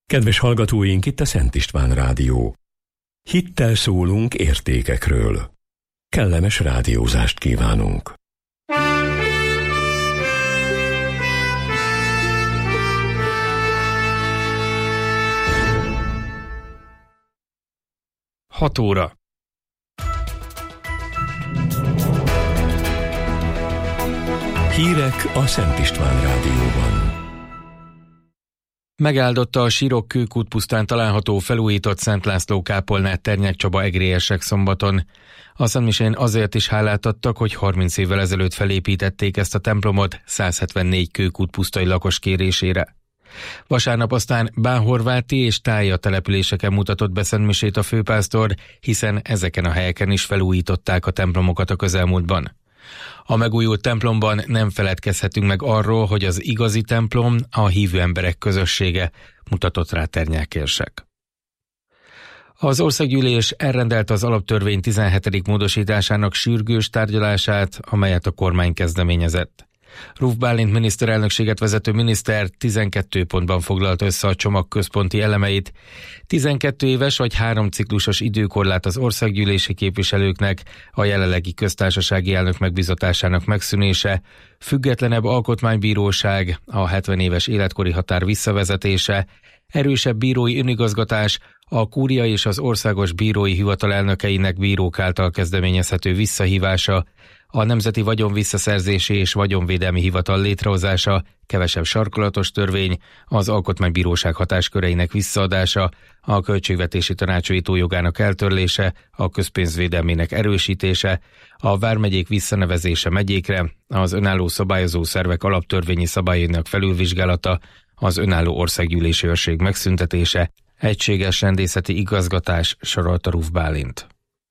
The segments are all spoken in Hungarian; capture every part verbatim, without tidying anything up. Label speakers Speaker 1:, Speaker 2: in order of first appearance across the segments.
Speaker 1: Kedves hallgatóink, itt a Szent István Rádió. Hittel szólunk értékekről. Kellemes rádiózást kívánunk.
Speaker 2: hat óra.
Speaker 1: Hírek a Szent István Rádióban.
Speaker 2: Megáldotta a Sirok Kőkút pusztán található felújított Szent László kápolnát Ternyek Csaba egrélyesek szombaton. A Szentmisén azért is hálát adtak, hogy harminc évvel ezelőtt felépítették ezt a templomot százhetvennégy Kőkút pusztai lakos kérésére. Vasárnap aztán Bánhorváti és Tája településeken mutatott be szentmisét a főpásztor, hiszen ezeken a helyeken is felújították a templomokat a közelmúltban. A megújult templomban nem feledkezhetünk meg arról, hogy az igazi templom a hívő emberek közössége, mutatott rá Ternyákérsek. Az országgyűlés elrendelte az alaptörvény tizenhetedik módosításának sürgős tárgyalását, amelyet a kormány kezdeményezett. Ruf Bálint miniszterelnökséget vezető miniszter tizenkét pontban foglalta össze a csomag központi elemeit. tizenkét éves vagy három ciklusos időkorlát az országgyűlési képviselőknek, a jelenlegi köztársasági elnök megbízatásának megszűnése, függetlenebb alkotmánybíróság, a hetven éves életkori határ visszavezetése, erősebb bírói önigazgatás, a kúria és az országos bírói hivatal elnökeinek bírók által kezdeményezhető visszahívása, a Nemzeti Vagyon Visszaszerzési és Vagyonvédelmi Hivatal létrehozása, kevesebb sarkolatos törvény, az Alkotmánybíróság hatásköreinek visszaadása, a Költségvetési Tanácsújtó jogának eltörlése, a közpénzvédelmének erősítése, a vármegyék visszanevezése megyékre, az önálló szabályozó szervek alaptörvényi szabályainak felülvizsgálata, az önálló országgyűlési őrség megszüntetése, egységes rendészeti igazgatás, sorolta Ruf Bálint.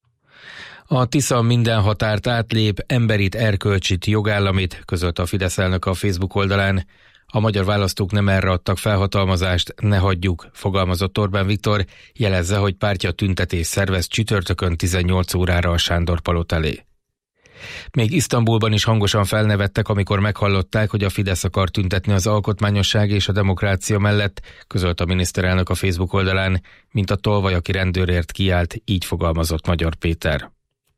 Speaker 2: A Tisza minden határt átlép, emberit, erkölcsit, jogállamit, közölte a Fidesz elnök a Facebook oldalán. A magyar választók nem erre adtak felhatalmazást, ne hagyjuk, fogalmazott Orbán Viktor, jelezze, hogy pártja tüntetés szervez csütörtökön tizennyolc órára a Sándor-palota elé. Még Isztambulban is hangosan felnevettek, amikor meghallották, hogy a Fidesz akar tüntetni az alkotmányosság és a demokrácia mellett, közölte a miniszterelnök a Facebook oldalán, mint a tolvaj, aki rendőrért kiállt, így fogalmazott Magyar Péter.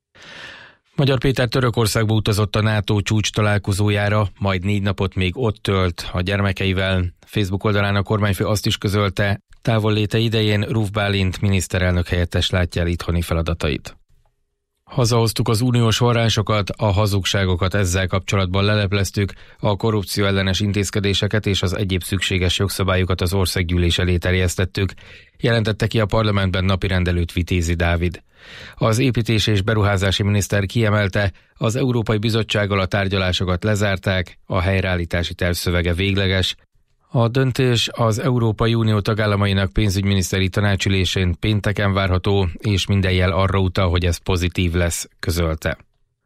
Speaker 2: Magyar Péter Törökországba utazott a NATO csúcs találkozójára, majd négy napot még ott tölt a gyermekeivel. Facebook oldalán a kormányfő azt is közölte, távolléte idején Ruf Bálint miniszterelnök helyettes látja el itthoni feladatait. Hazahoztuk az uniós forrásokat, a hazugságokat ezzel kapcsolatban lelepleztük, a korrupció ellenes intézkedéseket és az egyéb szükséges jogszabályokat az országgyűlés elé terjesztettük, jelentette ki a parlamentben napirendelőt Vitézi Dávid. Az építési és beruházási miniszter kiemelte, az Európai Bizottsággal a tárgyalásokat lezárták, a helyreállítási terv szövege végleges. A döntés az Európai Unió tagállamainak pénzügyminiszteri tanácsülésén pénteken várható, és minden jel arra utal, hogy ez pozitív lesz, közölte.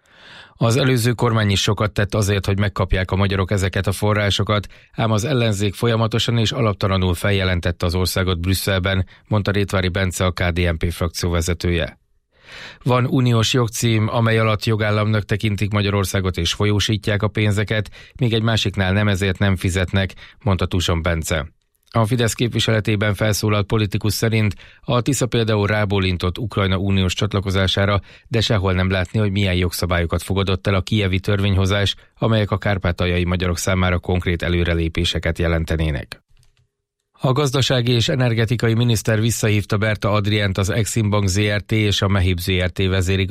Speaker 2: Az előző kormány is sokat tett azért, hogy megkapják a magyarok ezeket a forrásokat, ám az ellenzék folyamatosan és alaptalanul feljelentette az országot Brüsszelben, mondta Rétvári Bence, a ká dé en pé frakció vezetője. Van uniós jogcím, amely alatt jogállamnak tekintik Magyarországot és folyósítják a pénzeket, míg egy másiknál nem, ezért nem fizetnek, mondta Tuson Bence. A Fidesz képviseletében felszólalt politikus szerint a Tisza például rábólintott Ukrajna uniós csatlakozására, de sehol nem látni, hogy milyen jogszabályokat fogadott el a kijevi törvényhozás, amelyek a kárpátaljai magyarok számára konkrét előrelépéseket jelentenének. A gazdasági és energetikai miniszter visszahívta Berta Adrient, az Exim Bank zé er té és a Mehib zé er té vezérigazgatóját